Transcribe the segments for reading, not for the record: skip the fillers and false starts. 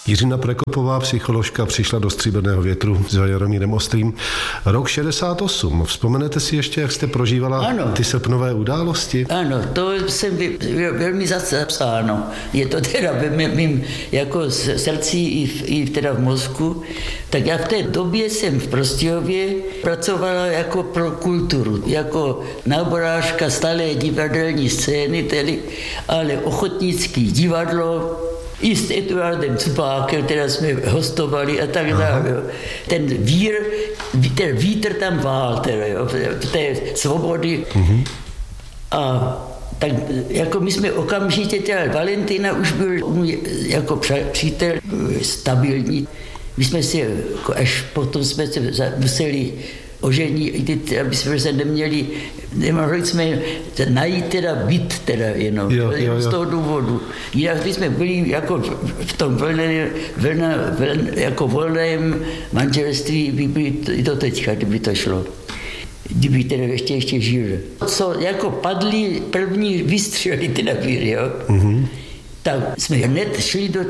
Jiřina Prekopová, psycholožka, přišla do Stříbrného větru s Jaromírem Ostrým. Rok 68. Vzpomenete si ještě, jak jste prožívala ty srpnové události? Ano, to jsem velmi zapsáno. Je to teda ve mým jako srdci i teda v mozku. Tak já v té době jsem v Prostějově pracovala jako pro kulturu, jako náborářka stále divadelní scény, tedy, ale ochotnické divadlo, i s Eduardem Cupákem, teda jsme hostovali a tak dále. Ten vítr tam vál, teda, jo, té svobody. A tak jako my jsme okamžitě, teda Valentina už byl můj jako přítel stabilní. My jsme si, jako až potom jsme se museli oženit, aby jsme se nemohli jsme najít teda byt teda jenom, z toho důvodu. Jinak jsme byli jako v tom jako volném manželství, by byli do teďka, kdyby to šlo. Kdyby teda ještě žil. Co jako padly první výstřely teda byly, jo? Tak jsme hned šli do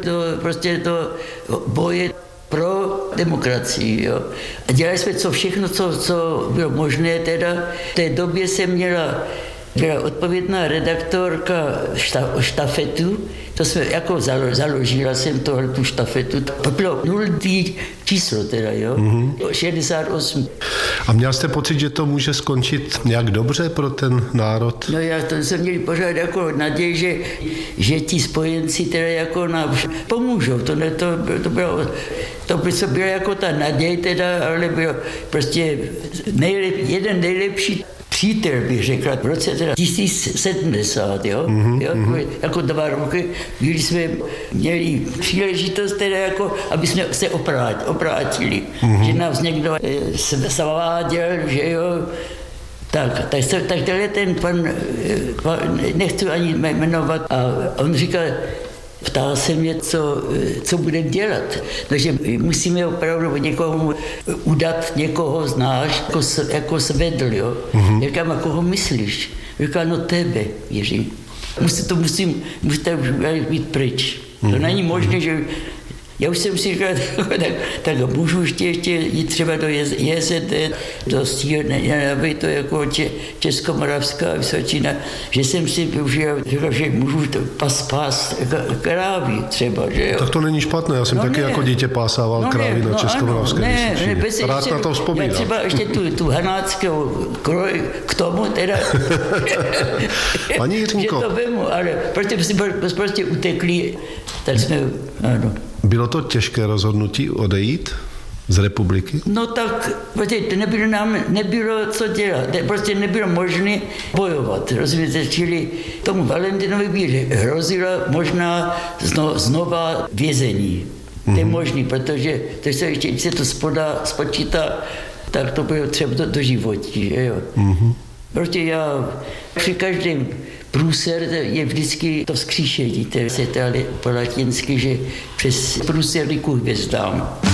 boje pro demokracii. Jo. A dělali jsme všechno, co bylo možné. Teda. V té době jsem byla odpovědná redaktorka štafetu, to jsme jako založila jsem tu štafetu. To bylo 0. číslo teda, jo, 68. A měl jste pocit, že to může skončit nějak dobře pro ten národ? No já to jsem měl pořád jako naději, že ti spojenci teda jako nám pomůžou. To bylo jako ta naděj teda, ale bylo prostě jeden nejlepší přítel, bych řekla, v roce 1070, jo? Jako 2 roky, kdy jsme měli příležitost teda jako, aby jsme se obrátili, že nás někdo sváděl, že jo. Tak tenhle ten pan, nechci ani jmenovat, a on říkal, ptal se mě, co budeme dělat. Takže musíme opravdu někomu udat, někoho znáš, jako svedl, jo. Říkám, a koho myslíš? Říkám, no tebe, Jiří. Musíte být pryč. To není možné, že... Já už jsem si říkal, tak můžu ještě jít třeba do JZD, do Stírny, to jako Českomoravská Vysočina, že jsem si říkal, že můžu pást krávy třeba, že jo. Tak to není špatné, já jsem taky jako dítě pásával krávy na Českomoravské Vysočině. Rád na to vzpomínám. Já třeba ještě tu hanáckou kroj k tomu teda, Paní Jiřinko, že to vemu, ale prostě utekli, tak jsme, ano. Bylo to těžké rozhodnutí odejít z republiky? No tak, nebylo co dělat, prostě nebylo možné bojovat, rozumíte, čili tomu Valentinovi by hrozila možná znova vězení. To je možný, protože když se to spočítá, tak to bylo třeba do životí, že jo. Prostě já při každém průser je vždycky to vzkříšení, to je po latinsky, že přes průser liku hvězdám.